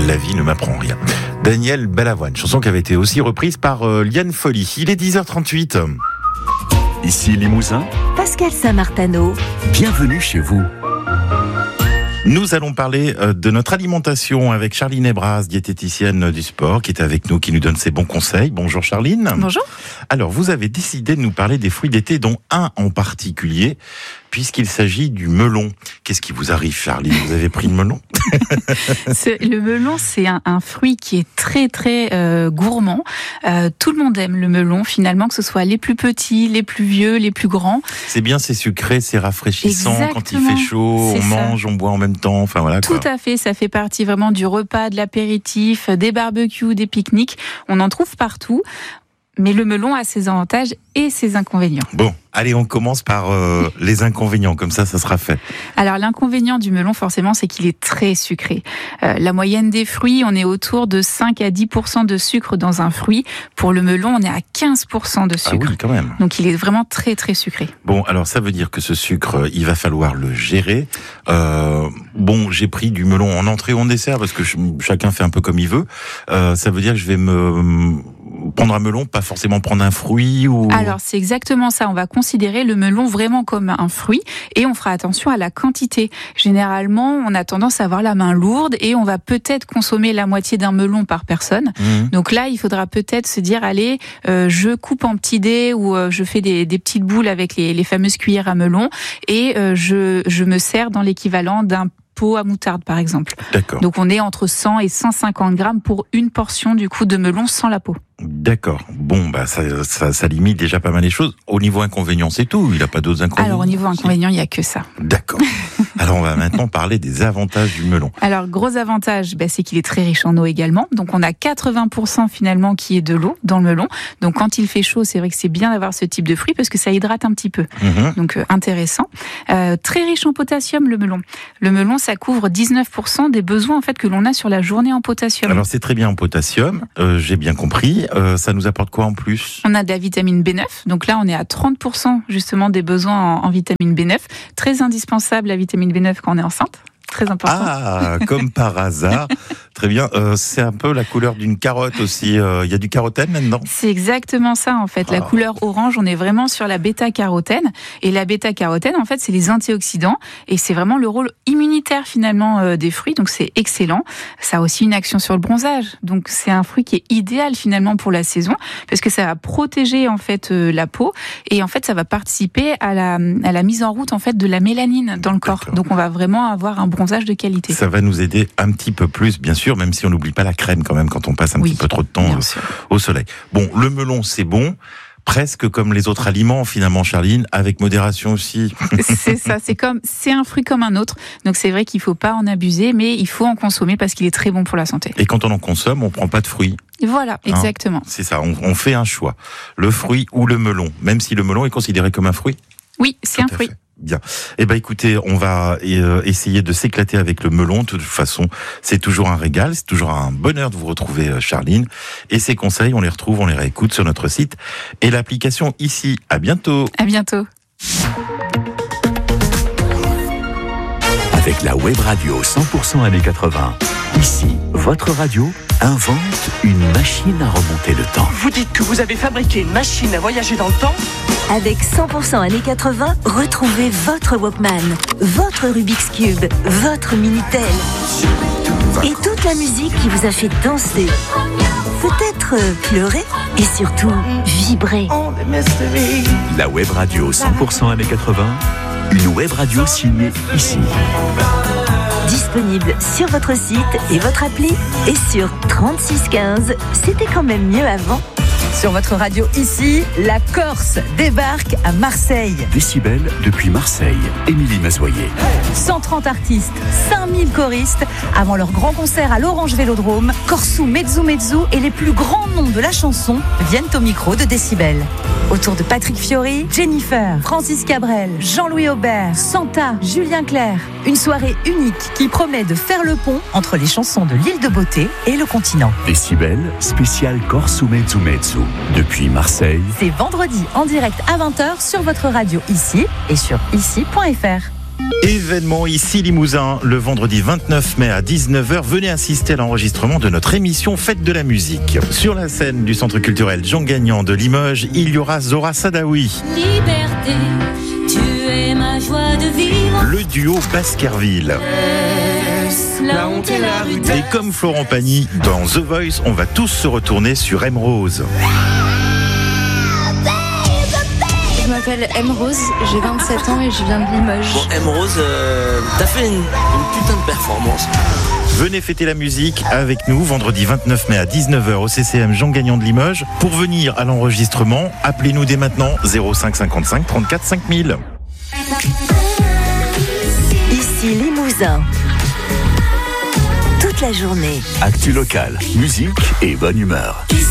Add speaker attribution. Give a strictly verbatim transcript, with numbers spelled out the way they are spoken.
Speaker 1: La vie ne m'apprend rien. Daniel Balavoine, chanson qui avait été aussi reprise par euh, Liane Folly. Il est dix heures trente-huit.
Speaker 2: Ici Limousin,
Speaker 3: Pascal Saint-Martano.
Speaker 2: Bienvenue chez vous.
Speaker 1: Nous allons parler de notre alimentation avec Charline Ebras, diététicienne du sport, qui est avec nous, qui nous donne ses bons conseils. Bonjour Charline.
Speaker 4: Bonjour.
Speaker 1: Alors, vous avez décidé de nous parler des fruits d'été, dont un en particulier, puisqu'il s'agit du melon. Qu'est-ce qui vous arrive, Charline? Vous avez pris le melon?
Speaker 4: c'est, Le melon, c'est un, un fruit qui est très très euh, gourmand. Euh, tout le monde aime le melon, finalement, que ce soit les plus petits, les plus vieux, les plus grands.
Speaker 1: C'est bien, c'est sucré, c'est rafraîchissant.
Speaker 4: Exactement.
Speaker 1: Quand il fait chaud,
Speaker 4: C'est
Speaker 1: on
Speaker 4: ça.
Speaker 1: mange, on boit en même temps. Enfin voilà.
Speaker 4: Tout
Speaker 1: Quoi.
Speaker 4: à fait, ça fait partie vraiment du repas, de l'apéritif, des barbecues, des pique-niques. On en trouve partout. Mais le melon a ses avantages et ses inconvénients.
Speaker 1: Bon, allez, on commence par euh, les inconvénients, comme ça, ça sera fait.
Speaker 4: Alors, l'inconvénient du melon, forcément, c'est qu'il est très sucré. Euh, la moyenne des fruits, on est autour de cinq à dix pour cent de sucre dans un fruit. Pour le melon, on est à quinze pour cent de sucre.
Speaker 1: Ah oui, quand même.
Speaker 4: Donc, il est vraiment très, très sucré.
Speaker 1: Bon, alors ça veut dire que ce sucre, il va falloir le gérer. Euh, bon, j'ai pris du melon en entrée ou en dessert, parce que je, chacun fait un peu comme il veut. Euh, ça veut dire que je vais me... prendre un melon, pas forcément prendre un fruit ou...
Speaker 4: Alors, c'est exactement ça. On va considérer le melon vraiment comme un fruit et on fera attention à la quantité. Généralement, on a tendance à avoir la main lourde et on va peut-être consommer la moitié d'un melon par personne.
Speaker 1: Mmh.
Speaker 4: Donc là, il faudra peut-être se dire, allez, euh, je coupe en petits dés ou euh, je fais des, des petites boules avec les, les fameuses cuillères à melon et euh, je, je me sers dans l'équivalent d'un pot à moutarde, par exemple.
Speaker 1: D'accord.
Speaker 4: Donc on est entre cent et cent cinquante grammes pour une portion du coup de melon sans la peau.
Speaker 1: D'accord. Bon, bah ça, ça, ça limite déjà pas mal les choses. Au niveau inconvénient, c'est tout. Il n'y a pas d'autres inconvénients.
Speaker 4: Alors au niveau inconvénient, il n'y a que ça.
Speaker 1: D'accord. Alors on va maintenant parler des avantages du melon.
Speaker 4: Alors gros avantage, bah, c'est qu'il est très riche en eau également. Donc on a quatre-vingts pour cent finalement qui est de l'eau dans le melon. Donc quand il fait chaud, c'est vrai que c'est bien d'avoir ce type de fruit parce que ça hydrate un petit peu.
Speaker 1: Mmh.
Speaker 4: Donc euh, intéressant. Euh, très riche en potassium le melon. Le melon, ça couvre dix-neuf pour cent des besoins en fait que l'on a sur la journée en potassium.
Speaker 1: Alors c'est très bien en potassium, euh, j'ai bien compris. Euh, ça nous apporte quoi en plus?
Speaker 4: On a de la vitamine B neuf, donc là on est à trente pour cent justement des besoins en, en vitamine B neuf. Très indispensable la vitamine B neuf quand on est enceinte. Très important.
Speaker 1: Ah, comme par hasard. Très bien. Euh, c'est un peu la couleur d'une carotte aussi. Il euh, y a du carotène là-dedans?
Speaker 4: C'est exactement ça en fait. La
Speaker 1: Ah.
Speaker 4: couleur orange, on est vraiment sur la bêta-carotène. Et la bêta-carotène, en fait, c'est les antioxydants. Et c'est vraiment le rôle immunitaire finalement euh, des fruits. Donc c'est excellent. Ça a aussi une action sur le bronzage. Donc c'est un fruit qui est idéal finalement pour la saison. Parce que ça va protéger en fait euh, la peau. Et en fait, ça va participer à la, à la mise en route en fait de la mélanine dans le corps.
Speaker 1: D'accord.
Speaker 4: Donc on va vraiment avoir un bronzage de qualité.
Speaker 1: Ça va nous aider un petit peu plus, bien sûr, même si on n'oublie pas la crème quand même quand on passe un
Speaker 4: Oui,
Speaker 1: petit peu trop de temps
Speaker 4: bien
Speaker 1: euh,
Speaker 4: sûr.
Speaker 1: au soleil. Bon, le melon, c'est bon. Presque comme les autres aliments, finalement, Charline, avec modération aussi.
Speaker 4: C'est ça, c'est comme, c'est un fruit comme un autre. Donc c'est vrai qu'il faut pas en abuser, mais il faut en consommer parce qu'il est très bon pour la santé.
Speaker 1: Et quand on en consomme, on prend pas de fruits.
Speaker 4: Et voilà, exactement.
Speaker 1: C'est ça, on, on fait un choix. Le fruit ou le melon, même si le melon est considéré comme un fruit.
Speaker 4: Oui, c'est
Speaker 1: Tout
Speaker 4: un
Speaker 1: à
Speaker 4: fruit.
Speaker 1: fait. Bien. Eh ben, écoutez, on va euh, essayer de s'éclater avec le melon. De toute façon, c'est toujours un régal, c'est toujours un bonheur de vous retrouver, euh, Charline. Et ces conseils, on les retrouve, on les réécoute sur notre site et l'application ici. À bientôt.
Speaker 4: À bientôt.
Speaker 2: Avec la web radio cent pour cent années quatre-vingts. Ici, votre radio invente une machine à remonter le temps.
Speaker 5: Vous dites que vous avez fabriqué une machine à voyager dans le temps?
Speaker 3: Avec cent pour cent années quatre-vingts, retrouvez votre Walkman, votre Rubik's Cube, votre Minitel. Et toute la musique qui vous a fait danser, peut-être euh, pleurer et surtout vibrer.
Speaker 2: La web radio cent pour cent années quatre-vingts. Une web radio signée ici.
Speaker 3: Disponible sur votre site et votre appli et sur trente-six quinze. C'était quand même mieux avant.
Speaker 6: Sur votre radio ici, la Corse débarque à Marseille.
Speaker 2: Décibel depuis Marseille. Émilie Mazoyer.
Speaker 6: cent trente artistes, cinq mille choristes. Avant leur grand concert à l'Orange Vélodrome, Corsou, Mezzu Mezzu et les plus grands noms de la chanson viennent au micro de Décibel. Autour de Patrick Fiori, Jennifer, Francis Cabrel, Jean-Louis Aubert, Santa, Julien Clerc. Une soirée unique qui promet de faire le pont entre les chansons de l'île de Beauté et le continent.
Speaker 2: Décibel, spécial Corsou Mezzu Mezzu. Depuis Marseille.
Speaker 6: C'est vendredi en direct à vingt heures sur votre radio ici et sur ici point f r.
Speaker 1: Événement ici Limousin, le vendredi vingt-neuf mai à dix-neuf heures. Venez assister à l'enregistrement de notre émission Fête de la musique. Sur la scène du Centre culturel Jean Gagnon de Limoges, il y aura Zora Sadaoui.
Speaker 7: Liberté, tu es ma joie de vivre.
Speaker 1: Le duo Baskerville.
Speaker 7: La honte et la rue.
Speaker 1: Et comme Florent Pagny, dans The Voice, on va tous se retourner sur M Rose.
Speaker 8: Je m'appelle M Rose, j'ai vingt-sept ans et je viens de Limoges.
Speaker 9: Bon, M Rose, euh, t'as fait une, une putain de performance.
Speaker 1: Venez fêter la musique avec nous vendredi vingt-neuf mai à dix-neuf heures au C C M Jean Gagnon de Limoges. Pour venir à l'enregistrement, appelez-nous dès maintenant zéro cinq cinquante-cinq trente-quatre cinq mille.
Speaker 3: Ici Limousin. Toute la journée.
Speaker 2: Actu locale, musique et bonne humeur.